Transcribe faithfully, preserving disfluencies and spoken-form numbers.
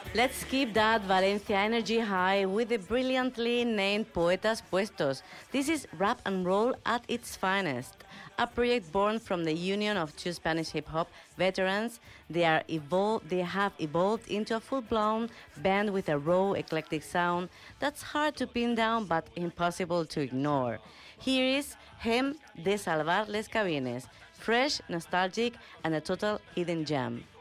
Let's keep that Valencia energy high with the brilliantly named Poetas Puestos. This is rap and roll at its finest. A project born from the union of two Spanish hip-hop veterans. They are evol- they have evolved into a full-blown band with a raw, eclectic sound that's hard to pin down but impossible to ignore. Here is Hem de Salvar les Cabines, fresh, nostalgic, and a total hidden gem.